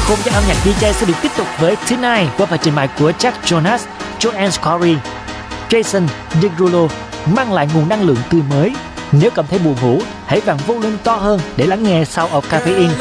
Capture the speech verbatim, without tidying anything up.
Không gian âm nhạc đi jay sẽ được tiếp tục với Tonight qua phần trình bày của Jack Jonas, Joanne Corey, Jason Derulo mang lại nguồn năng lượng tươi mới. Nếu cảm thấy buồn ngủ, hãy vặn volume to hơn để lắng nghe Sound of Caffeine.